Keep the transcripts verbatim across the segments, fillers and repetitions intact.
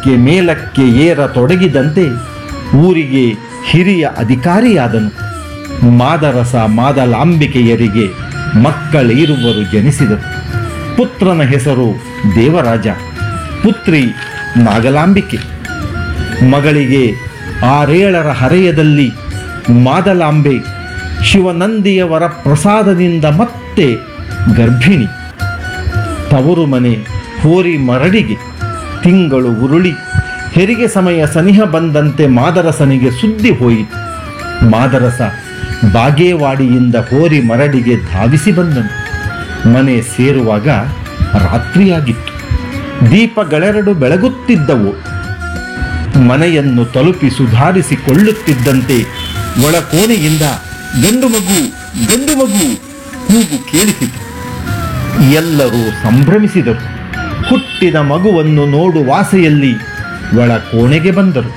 ಮೇಲಕ್ಕೆ ಮೇಲಕ್ಕೆ ಏರತೊಡಗಿದಂತೆ ಊರಿಗೆ ಹಿರಿಯ ಅಧಿಕಾರಿಯಾದನು. ಮಾದರಸ ಮಾದಲಾಂಬಿಕೆಯರಿಗೆ ಮಕ್ಕಳಿರುವರು ಜನಿಸಿದರು. ಪುತ್ರನ ಹೆಸರು ದೇವರಾಜ, ಪುತ್ರಿ ನಾಗಲಾಂಬಿಕೆ. ಮಗಳಿಗೆ ಆರೇಳರ ಹರೆಯದಲ್ಲಿ ಮಾದಲಾಂಬೆ ಶಿವನಂದಿಯವರ ಪ್ರಸಾದದಿಂದ ಮತ್ತೆ ಗರ್ಭಿಣಿ. ತವರು ಮನೆ ಹೋರಿ ಮರಡಿಗೆ ತಿಂಗಳು ಉರುಳಿ ಹೆರಿಗೆ ಸಮಯ ಸನಿಹ ಬಂದಂತೆ ಮಾದರಸನಿಗೆ ಸುದ್ದಿ ಹೋಯಿತು. ಮಾದರಸ ಬಾಗೇವಾಡಿಯಿಂದ ಹೋರಿ ಮರಡಿಗೆ ಧಾವಿಸಿ ಬಂದನು. ಮನೆ ಸೇರುವಾಗ ರಾತ್ರಿಯಾಗಿತ್ತು. ದೀಪಗಳೆರಡು ಬೆಳಗುತ್ತಿದ್ದವು. ಮನೆಯನ್ನು ತಲುಪಿ ಸುಧಾರಿಸಿಕೊಳ್ಳುತ್ತಿದ್ದಂತೆ ಒಳಕೋಣೆಯಿಂದ ಗಂಡು ಮಗು ಗಂಡು ಮಗು ಕೂಗು ಕೇಳಿಸಿತು. ಎಲ್ಲರೂ ಸಂಭ್ರಮಿಸಿದರು. ಹುಟ್ಟಿದ ಮಗುವನ್ನು ನೋಡುವಾಸೆಯಲ್ಲಿ ಒಳ ಕೋಣೆಗೆ ಬಂದರು.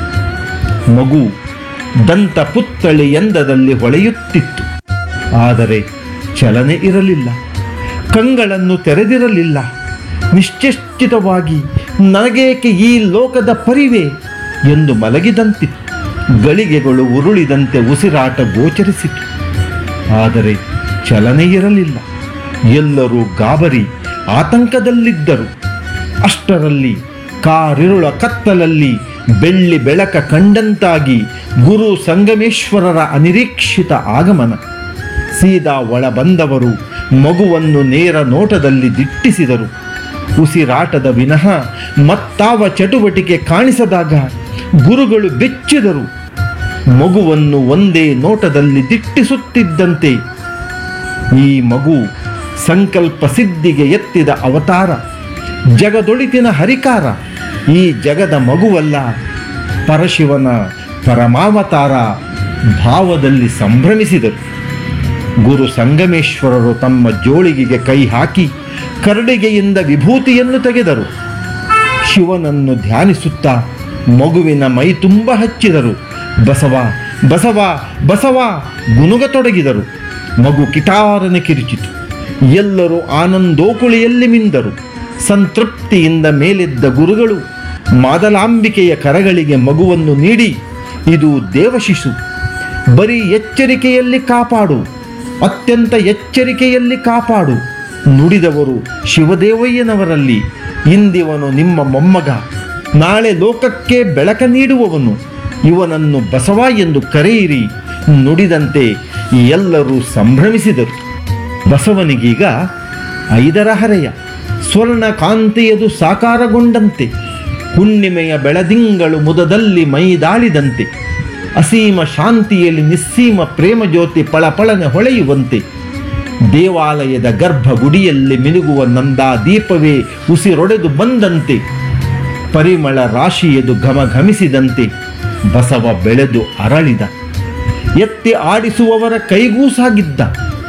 ಮಗು ದಂತ ಪುತ್ತಳಿ ಎಂದದಲ್ಲಿ ಹೊಳೆಯುತ್ತಿತ್ತು. ಆದರೆ ಚಲನೆ ಇರಲಿಲ್ಲ, ಕಂಗಳನ್ನು ತೆರೆದಿರಲಿಲ್ಲ. ನಿಶ್ಚೇಷ್ಟಿತವಾಗಿ ನನಗೇಕೆ ಈ ಲೋಕದ ಪರಿವೆ ಎಂದು ಮಲಗಿದಂತಿತ್ತು. ಗಳಿಗೆಗಳು ಉರುಳಿದಂತೆ ಉಸಿರಾಟ ಗೋಚರಿಸಿತು. ಆದರೆ ಚಲನೆ ಇರಲಿಲ್ಲ. ಎಲ್ಲರೂ ಗಾಬರಿ ಆತಂಕದಲ್ಲಿದ್ದರು. ಅಷ್ಟರಲ್ಲಿ ಕಾರಿರುಳ ಕತ್ತಲಲ್ಲಿ ಬೆಳ್ಳಿ ಬೆಳಕ ಕಂಡಂತಾಗಿ ಗುರು ಸಂಗಮೇಶ್ವರರ ಅನಿರೀಕ್ಷಿತ ಆಗಮನ. ಸೀದಾ ಒಳ ಬಂದವರು ಮಗುವನ್ನು ನೇರ ನೋಟದಲ್ಲಿ ದಿಟ್ಟಿಸಿದರು. ಉಸಿರಾಟದ ವಿನಃ ಮತ್ತಾವ ಚಟುವಟಿಕೆ ಕಾಣಿಸದಾಗ ಗುರುಗಳು ಬೆಚ್ಚಿದರು. ಮಗುವನ್ನು ಒಂದೇ ನೋಟದಲ್ಲಿ ದಿಟ್ಟಿಸುತ್ತಿದ್ದಂತೆ ಈ ಮಗು ಸಂಕಲ್ಪ ಸಿದ್ಧಿಗೆ ಎತ್ತಿದ ಅವತಾರ, ಜಗದೊಳಿತಿನ ಹರಿಕಾರ. ಈ ಜಗದ ಮಗುವಲ್ಲ, ಪರಶಿವನ ಪರಮಾವತಾರ ಭಾವದಲ್ಲಿ ಸಂಭ್ರಮಿಸಿದರು. ಗುರು ಸಂಗಮೇಶ್ವರರು ತಮ್ಮ ಜೋಳಿಗೆಗೆ ಕೈ ಹಾಕಿ ಕರಡಿಗೆಯಿಂದ ವಿಭೂತಿಯನ್ನು ತೆಗೆದರು. ಶಿವನನ್ನು ಧ್ಯಾನಿಸುತ್ತಾ ಮಗುವಿನ ಮೈ ತುಂಬ ಹಚ್ಚಿದರು. ಬಸವ ಬಸವ ಬಸವ ಗುನುಗತೊಡಗಿದರು. ಮಗು ಕಿಟಾರನೆ ಕಿರುಚಿತು. ಎಲ್ಲರೂ ಆನಂದೋಕುಳಿಯಲ್ಲಿ ಮಿಂದರು. ಸಂತೃಪ್ತಿಯಿಂದ ಮೇಲೆದ್ದ ಗುರುಗಳು ಮಾದಲಾಂಬಿಕೆಯ ಕರಗಳಿಗೆ ಮಗುವನ್ನು ನೀಡಿ, ಇದು ದೇವಶಿಶು, ಬರೀ ಎಚ್ಚರಿಕೆಯಲ್ಲಿ ಕಾಪಾಡು, ಅತ್ಯಂತ ಎಚ್ಚರಿಕೆಯಲ್ಲಿ ಕಾಪಾಡು ನುಡಿದವರು ಶಿವದೇವಯ್ಯನವರಲ್ಲಿ. ಇಂದಿವನು ನಿಮ್ಮ ಮೊಮ್ಮಗ, ನಾಳೆ ಲೋಕಕ್ಕೆ ಬೆಳಕ ನೀಡುವವನು, ಇವನನ್ನು ಬಸವ ಎಂದು ಕರೆಯಿರಿ ನುಡಿದಂತೆ ಎಲ್ಲರೂ ಸಂಭ್ರಮಿಸಿದರು. ಬಸವನಿಗೀಗ ಐದರ ಹರೆಯ. ಸ್ವರ್ಣ ಕಾಂತಿಯದು ಸಾಕಾರಗೊಂಡಂತೆ, ಹುಣ್ಣಿಮೆಯ ಬೆಳದಿಂಗಳು ಮುದದಲ್ಲಿ ಮೈದಾಳಿದಂತೆ, ಅಸೀಮ ಶಾಂತಿಯಲ್ಲಿ ನಿಸ್ಸೀಮ ಪ್ರೇಮ ಜ್ಯೋತಿ ಪಳಪಳನೆ ಹೊಳೆಯುವಂತೆ, ದೇವಾಲಯದ ಗರ್ಭಗುಡಿಯಲ್ಲಿ ಮಿನುಗುವ ನಂದಾ ದೀಪವೇ ಉಸಿರೊಡೆದು ಬಂದಂತೆ, ಪರಿಮಳ ರಾಶಿಯದು ಘಮಘಮಿಸಿದಂತೆ ಬಸವ ಬೆಳೆದು ಅರಳಿದ. ಎತ್ತಿ ಆಡಿಸುವವರ ಕೈಗೂ ಸಾಗಿದ್ದ.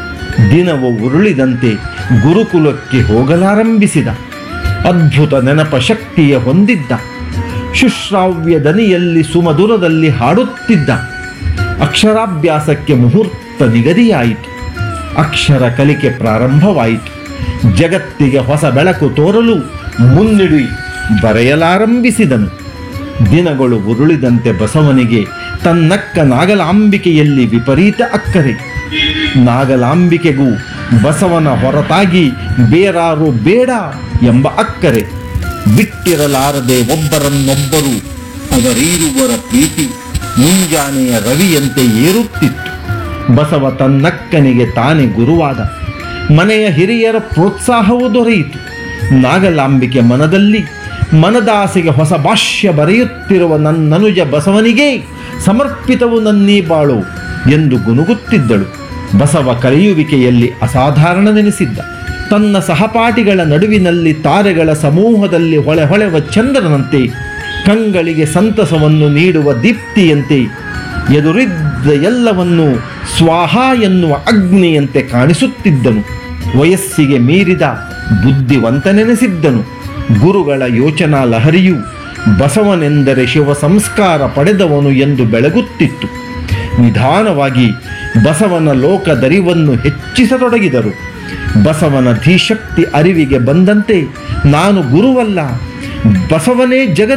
ದಿನವು ಉರುಳಿದಂತೆ ಗುರುಕುಲಕ್ಕೆ ಹೋಗಲಾರಂಭಿಸಿದ. ಅದ್ಭುತ ನೆನಪ ಶಕ್ತಿಯ ಹೊಂದಿದ್ದ. ಶುಶ್ರಾವ್ಯ ದನಿಯಲ್ಲಿ ಸುಮಧುರದಲ್ಲಿ ಹಾಡುತ್ತಿದ್ದ. ಅಕ್ಷರಾಭ್ಯಾಸಕ್ಕೆ ಮುಹೂರ್ತ ನಿಗದಿಯಾಯಿತು. ಅಕ್ಷರ ಕಲಿಕೆ ಪ್ರಾರಂಭವಾಯಿತು. ಜಗತ್ತಿಗೆ ಹೊಸ ಬೆಳಕು ತೋರಲು ಮುನ್ನುಡಿ ಬರೆಯಲಾರಂಭಿಸಿದನು. ದಿನಗಳು ಉರುಳಿದಂತೆ ಬಸವನಿಗೆ ತನ್ನಕ್ಕ ನಾಗಲಾಂಬಿಕೆಯಲ್ಲಿ ವಿಪರೀತ ಅಕ್ಕರೆ. ನಾಗಲಾಂಬಿಕೆಗೂ ಬಸವನ ಹೊರತಾಗಿ ಬೇರಾರು ಬೇಡ ಎಂಬ ಅಕ್ಕರೆ. ಬಿಟ್ಟಿರಲಾರದೆ ಒಬ್ಬರನ್ನೊಬ್ಬರು ಅವರೀರುವರ ಪ್ರೀತಿ ಮುಂಜಾನೆಯ ರವಿಯಂತೆ ಏರುತ್ತಿತ್ತು. ಬಸವ ತನ್ನಕ್ಕನಿಗೆ ತಾನೇ ಗುರುವಾದ. ಮನೆಯ ಹಿರಿಯರ ಪ್ರೋತ್ಸಾಹವೂ ದೊರೆಯಿತು. ನಾಗಲಾಂಬಿಕೆ ಮನದಲ್ಲಿ ಮನದಾಸೆಗೆ ಹೊಸ ಭಾಷ್ಯ ಬರೆಯುತ್ತಿರುವ ನನ್ನನುಜ ಬಸವನಿಗೆ ಸಮರ್ಪಿತವು ನನ್ನೀ ಬಾಳು ಎಂದು ಗುನುಗುತ್ತಿದ್ದಳು. ಬಸವ ಕರೆಯುವಿಕೆಯಲ್ಲಿ ಅಸಾಧಾರಣನೆನಿಸಿದ್ದ. ತನ್ನ ಸಹಪಾಠಿಗಳ ನಡುವಿನಲ್ಲಿ ತಾರೆಗಳ ಸಮೂಹದಲ್ಲಿ ಹೊಳೆ ಹೊಳೆವ ಚಂದ್ರನಂತೆ, ಕಂಗಳಿಗೆ ಸಂತಸವನ್ನು ನೀಡುವ ದೀಪ್ತಿಯಂತೆ, ಎದುರಿದ್ದ ಎಲ್ಲವನ್ನೂ ಸ್ವಾಹ ಎನ್ನುವ ಅಗ್ನಿಯಂತೆ ಕಾಣಿಸುತ್ತಿದ್ದನು. ವಯಸ್ಸಿಗೆ ಮೀರಿದ ಬುದ್ಧಿವಂತನೆನಿಸಿದ್ದನು. ಗುರುಗಳ ಯೋಚನಾ ಲಹರಿಯು ಬಸವನೆಂದರೆ ಶಿವ ಸಂಸ್ಕಾರ ಪಡೆದವನು ಎಂದು ಬೆಳಗುತ್ತಿತ್ತು. ನಿಧಾನವಾಗಿ ಬಸವನ ಲೋಕದರಿವನ್ನು ಹೆಚ್ಚಿಸತೊಡಗಿದರು. ಬಸವನ ಧೀಶಕ್ತಿ ಅರಿವಿಗೆ ಬಂದಂತೆ, ನಾನು ಗುರುವಲ್ಲ, ಬಸವನೇ ಜಗತ್